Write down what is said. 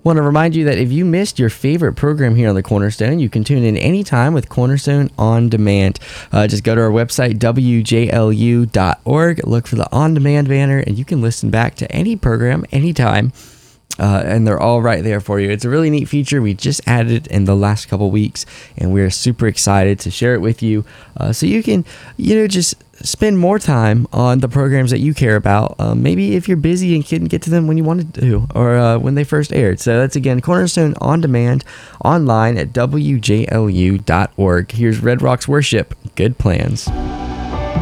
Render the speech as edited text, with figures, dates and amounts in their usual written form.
Want to remind you that if you missed your favorite program here on the Cornerstone, you can tune in anytime with Cornerstone On Demand. Just go to our website, wjlu.org, look for the On Demand banner, and you can listen back to any program anytime. And they're all right there for you. It's a really neat feature. We just added it in the last couple weeks, and we're super excited to share it with you, so you can, just spend more time on the programs that you care about. Maybe if you're busy and couldn't get to them when you wanted to, or when they first aired. So that's, again, Cornerstone On Demand online at wjlu.org. Here's Red Rocks Worship. Good plans.